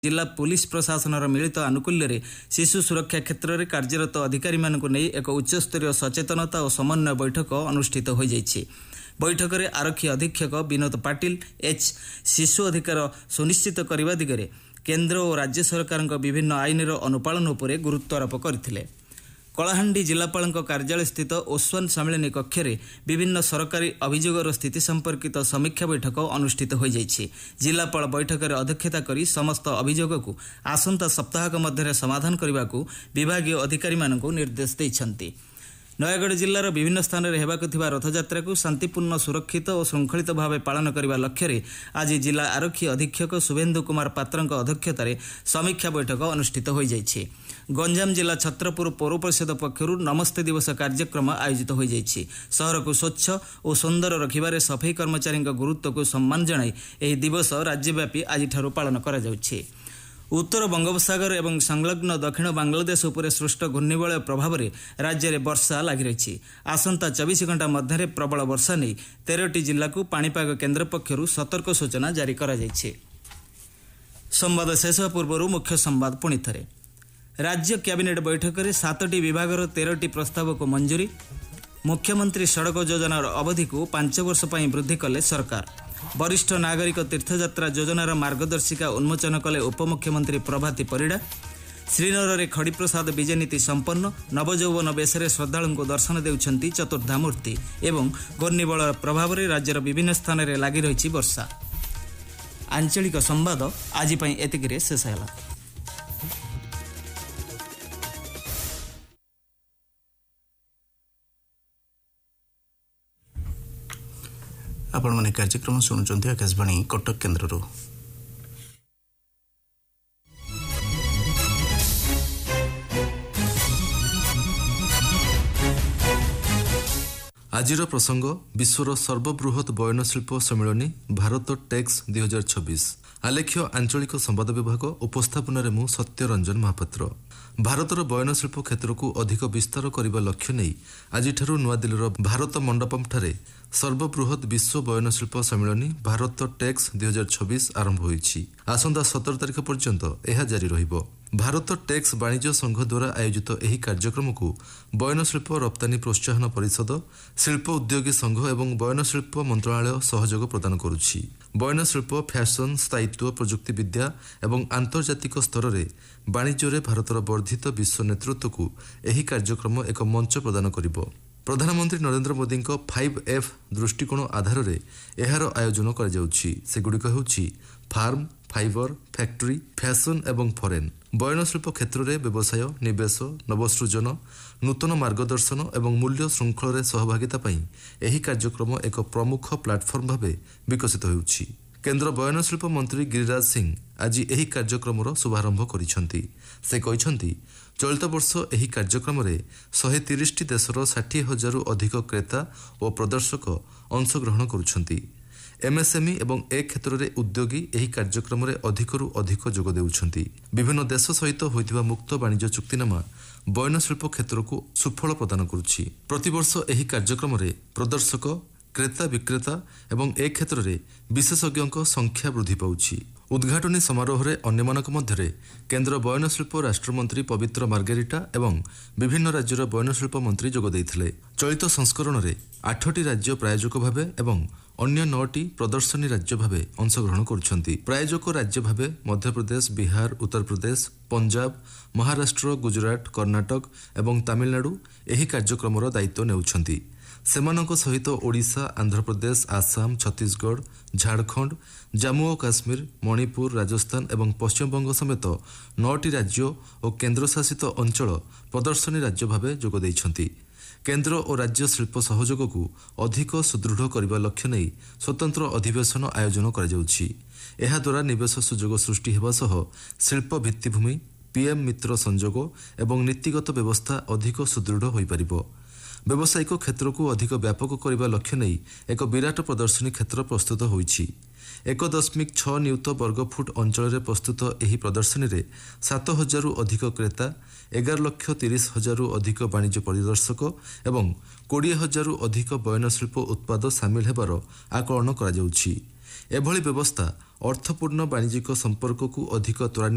जिला पुलिस प्रशासन मिलित आनुकूल्य शिशु सुरक्षा क्षेत्र में कार्यरत अधिकारी नहीं एक उच्चस्तरीय सचेतनता और समन्वय बैठक अनुष्ठित हो जाइए। बैठक में आरक्षी अधीक्षक विनोद पाटिल एच शिशु अधिकार सुनिश्चित करने दिगरे केन्द्र और राज्य सरकार विभिन्न आईन अनुपालन उपर गुरुत्वारोप करथिले। कलाहांडी जिलापाल कार्यालय स्थित ओसवान सम्मेलन कक्ष में विभिन्न सरकारी अभियोगर स्थिति संपर्कित समीक्षा बैठक अनुष्ठित हो जाइए। जिलापाल बैठक में अध्यक्षता कर समस्त अभियोग को आसंता सप्ताह मध्य समाधान करने को विभागीय अधिकारी निर्देश देइछन्ति। नयागढ़ जिलार विभिन्न स्थान में हेबाकु थिबा रथयात्रा को शांतिपूर्ण सुरक्षित और श्रृंखलित भाव पालन करने लक्ष्य आज जिला आरक्षी अधीक्षक शुभेन्दु कुमार पात्र अध्यक्षतार समीक्षा बैठक अनुष्ठित हो जाइए। गंजाम जिला छत्रपुर पौर परिषद पक्षर नमस्ते दिवस कार्यक्रम आयोजित हो जाइए। सहर को स्वच्छ और सुंदर रखिबारे सफाई कर्मचारी गुरुत्व को सम्मान जणाई यह दिवस राज्यव्यापी आज पालन करा जाउछि। उत्तर बंगोपसागर एवं संलग्न दक्षिण बांग्लादेश उपर सृष्ट घूर्णिबलय प्रभाव में राज्य में वर्षा लगी रही। आसंता 24 घंटा मध्य प्रबल वर्षा नहीं 13टी जिला को पाणीपाग केन्द्र पक्षर सतर्क सूचना जारी करा जाइए। संवाद शेष पूर्व मुख्य संवाद पुणी थे। राज्य कैबिनेट बैठक में 7टी विभागर 13टी प्रस्ताव को मंजूरी। मुख्यमंत्री सड़क योजनार अवधि को 5 वर्ष पर वृद्धि कले सरकार। वरिष्ठ नागरिक तीर्थयात्रा योजनार मार्गदर्शिका उन्मोचन कले उपमुख्यमंत्री प्रभाती परिड़ा। श्रीनगर में खड़ीप्रसाद विजय नीति संपन्न। नवयौवन बेशरे श्रद्धालु को दर्शन देउछन्ति चतुर्धा मूर्ति एवं घूर्णिबलय प्रभाव में राज्यर विभिन्न स्थान में लगी रही वर्षा। आंचलिक संवाद आज एतिकिरे शेष है। आपण माने कार्यक्रम शुणुचंती आकाशवाणी कटक केन्द्र। आजिर प्रसंग विश्वर सर्वबृहत बयनशिल्प सम्मेलनी भारत टेक्स 2026। आलेख्य आंचलिक संवाद विभाग उपस्थापन मु सत्यरंजन महापात्र। भारतर बयनशिल्प क्षेत्र को अधिक विस्तार करने लक्ष्य नहीं आज नुआदिल्लीर भारत मंडपम ठारे सर्वबृहत विश्व बयनशिल्प सम्मेलनी भारत टेक्स 2026 आरंभ होइछि। आसंता 17 तारिख पर्यंत यह जारी रहिबो। भारत टेक्स वाणिज्य संघ द्वारा आयोजित एही कार्यक्रम को बयनशिल्प रप्तानी प्रोत्साहन परिषद, शिल्प उद्योगी संघ एवं बयनशिल्प मंत्रालय सहयोग प्रदान करुछि। बयनशिल्प, फैशन, स्थायित्व, प्रजुक्ति विद्या एवं आंतर्जातिक स्तर में वाणिज्य भारतर वर्धित विश्व नेतृत्व को एही कार्यक्रम एक मंच प्रदान करिबो। प्रधानमंत्री नरेंद्र मोदी 5F दृष्टिकोण आधार में यार आयोजन कर सेगुड़िक होउछि फार्म, फाइबर, फैक्ट्री, फैशन एवं फरेन। बयनशिल्प क्षेत्र में व्यवसाय, निवेश, नवसृजन, नूतन मार्गदर्शन एवं मूल्य श्रृंखल सहभागिता पई एही कार्यक्रम एक प्रमुख प्लाटफर्म भाव विकसित होउछि। केन्द्र बयनशिल्प मंत्री गिरिराज सिंह आज एही कार्यक्रम शुभारंभ करिसेंति। से कहिसेंति चलित वर्ष एही कार्यक्रम में 130 देशर 60,000 अधिक क्रेता और प्रदर्शक अंशग्रहण करुछंती। एमएसएमई एवं ए क्षेत्र में उद्योगी एही कार्यक्रम में अधिकरू अधिक जोग देउछंती। विभिन्न देश सहित होइतिबा मुक्त वाणिज्य चुक्तिनामा बयनशिल्प क्षेत्र को सुफल प्रदान करुछि। प्रतिवर्ष एही कार्यक्रम में प्रदर्शक, क्रेता, विक्रेता एवं ए क्षेत्र में विशेषज्ञों संख्या वृद्धि पाउछि। उद्घाटनी समारोह में अन्यमानक मध्य केन्द्र बयनशिल्प राष्ट्रमंत्री पवित्र मार्गेरिटा एवं विभिन्न राज्यर बयनशिल्प मंत्री जोग देइथिले। चलित संस्करण में 8टी राज्य प्रायोजक भावे एवं अन्य 9टी प्रदर्शनी राज्य भावे अंशग्रहण करुछंती। प्रायोजक राज्य भावे मध्यप्रदेश, बिहार, उत्तर प्रदेश, पंजाब, महाराष्ट्र, गुजरात, कर्णाटक एवं तमिलनाडु एही कार्यक्रमर दायित्व नेउछंती। सेमानक सहित ओडिशा, आंध्र प्रदेश, आसाम, छत्तीसगढ़, झारखंड, जम्मू और काश्मीर, मणिपुर, राजस्थान एवं पश्चिमबंग समेत 9टी राज्य और केन्द्रशासित अंचल प्रदर्शनी राज्य भावे जोग देइछंती। केन्द्र और राज्य शिल्प सहयोग को अधिक सुदृढ़ करने लक्ष्य नहीं स्वतंत्र अधिवेशन आयोजन करा जाउछि। एहा द्वारा निवेश सुजोग सृष्टि हेबा सह शिल्प भित्तिभूमि, पीएम मित्र संजोग एवं नीतिगत व्यवस्था अधिक सुदृढ़ होई परिबो। व्यावसायिक क्षेत्र को अधिक व्यापक करने लक्ष्य नहीं एक विराट प्रदर्शनी क्षेत्र प्रस्तुत होइछि। 1.6 नियुत वर्गफुट अंचल प्रस्तुत एही प्रदर्शनी रे 7,000 अधिक क्रेता, 11,30,000 अधिक वाणिज्य परिदर्शक एवं 20,000 अधिक बयनशिल्प उत्पाद सामिल हेबार आकलन करा जाउछि। एभली व्यवस्था अर्थपूर्ण वाणिज्यिक संपर्क को अधिक त्वरान्वित